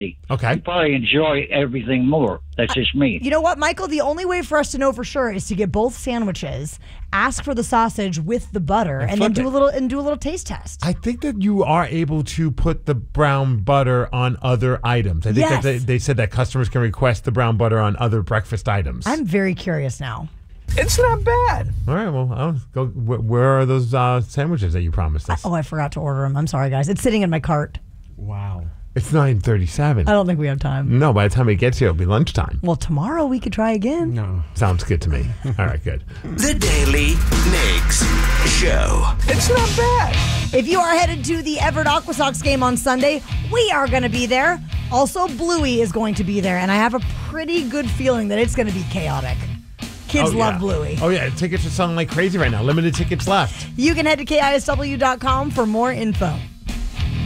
Okay. You probably enjoy everything more. That's just me. You know what, Michael? The only way for us to know for sure is to get both sandwiches, ask for the sausage with the butter, and then do a little taste test. I think that you are able to put the brown butter on other items. I think that they said that customers can request the brown butter on other breakfast items. I'm very curious now. It's not bad. All right, well, I'll go. Where are those sandwiches that you promised us? I forgot to order them. I'm sorry, guys. It's sitting in my cart. Wow. It's 9:37. I don't think we have time. No, by the time it gets here, it'll be lunchtime. Well, tomorrow we could try again. No. Sounds good to me. All right, good. The Daily Migs Show. It's not bad. If you are headed to the Everett Aqua Sox game on Sunday, we are going to be there. Also, Bluey is going to be there, and I have a pretty good feeling that it's going to be chaotic. Kids love Bluey. Oh, yeah. Tickets are selling like crazy right now. Limited tickets left. You can head to KISW.com for more info.